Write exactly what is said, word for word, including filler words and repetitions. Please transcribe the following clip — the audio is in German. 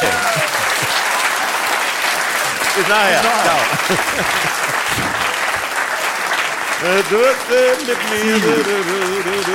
Is naar, ja. Ciao. Het wordt met meer.